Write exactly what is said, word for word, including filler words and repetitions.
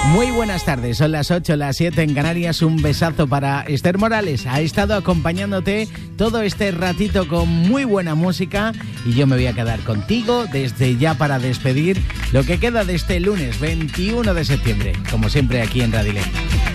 Muy buenas tardes, son las ocho, las siete en Canarias. Un besazo para Esther Morales. Ha estado acompañándote todo este ratito con muy buena música y yo me voy a quedar contigo desde ya para despedir lo que queda de este lunes veintiuno de septiembre, como siempre aquí en Radile.